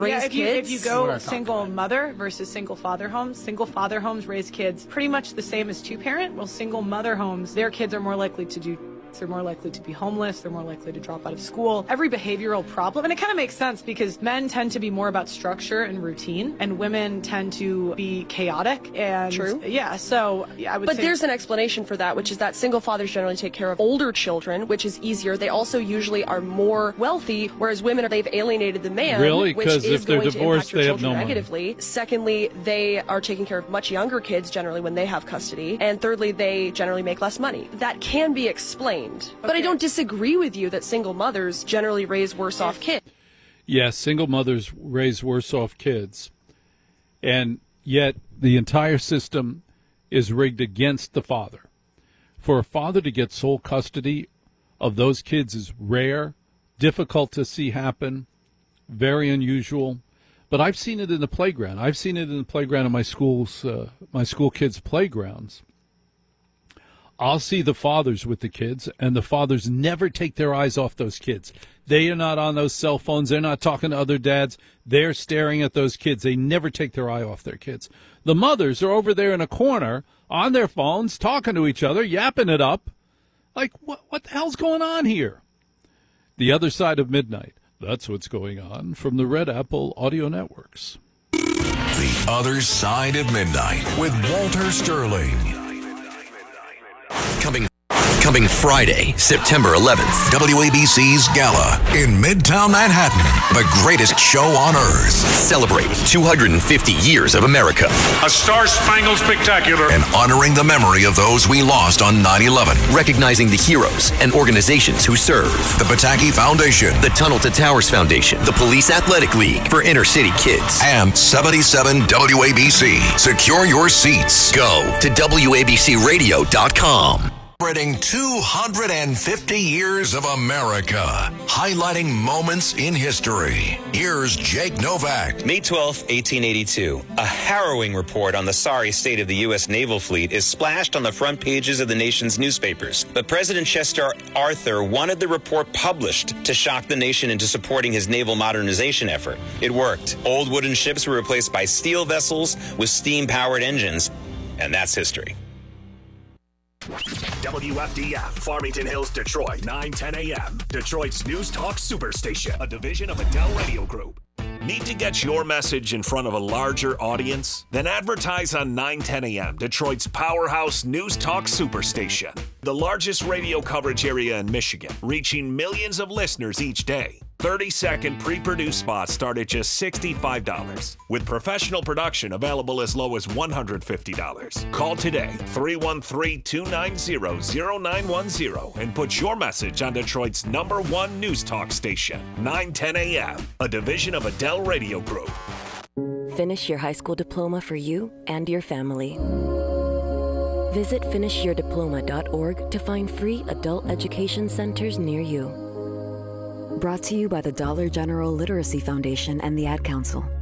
raise kids? If you go single mother versus single father homes, single father homes raise kids pretty much the same as two-parent. Well, single mother homes, their kids are more likely to do. They're more likely to be homeless. They're more likely to drop out of school. Every behavioral problem. And it kind of makes sense because men tend to be more about structure and routine, and women tend to be chaotic. And True. Yeah, so I would But say there's an explanation for that, which is that single fathers generally take care of older children, which is easier. They also usually are more wealthy, whereas women, they've alienated the man, Really? which 'Cause is if they're going divorced, to impact your they have children no money. negatively. Secondly, they are taking care of much younger kids generally when they have custody. And thirdly, they generally make less money. That can be explained. But I don't disagree with you that single mothers generally raise worse off kids. Yes, single mothers raise worse off kids. And yet the entire system is rigged against the father. For a father to get sole custody of those kids is rare, difficult to see happen, very unusual. But I've seen it in the playground. I've seen it in the playground of my school kids' playgrounds. I'll see the fathers with the kids, and the fathers never take their eyes off those kids. They are not on those cell phones. They're not talking to other dads. They're staring at those kids. They never take their eye off their kids. The mothers are over there in a corner on their phones, talking to each other, yapping it up. Like, what the hell's going on here? The Other Side of Midnight. That's what's going on from the Red Apple Audio Networks. The Other Side of Midnight with Walter Sterling. Coming Friday, September 11th, WABC's Gala in Midtown Manhattan. The greatest show on earth. Celebrate 250 years of America. A star-spangled spectacular. And honoring the memory of those we lost on 9/11. Recognizing the heroes and organizations who serve. The Pataki Foundation. The Tunnel to Towers Foundation. The Police Athletic League for inner city kids. And 77 WABC. Secure your seats. Go to WABCRadio.com. Celebrating 250 years of America, highlighting moments in history. Here's Jake Novak. May 12, 1882. A harrowing report on the sorry state of the U.S. naval fleet is splashed on the front pages of the nation's newspapers. But President Chester Arthur wanted the report published to shock the nation into supporting his naval modernization effort. It worked. Old wooden ships were replaced by steel vessels with steam-powered engines. And that's history. WFDF, Farmington Hills, Detroit, 9:10 a.m. Detroit's News Talk Superstation, a division of Adele Radio Group. Need to get your message in front of a larger audience? Then advertise on 9:10 a.m., Detroit's powerhouse News Talk Superstation. The largest radio coverage area in Michigan, reaching millions of listeners each day. 30-second pre-produced spots start at just $65, with professional production available as low as $150. Call today, 313-290-0910, and put your message on Detroit's #1 news talk station, 9:10 a.m., a division of Adele Radio Group. Finish your high school diploma for you and your family. Visit finishyourdiploma.org to find free adult education centers near you. Brought to you by the Dollar General Literacy Foundation and the Ad Council.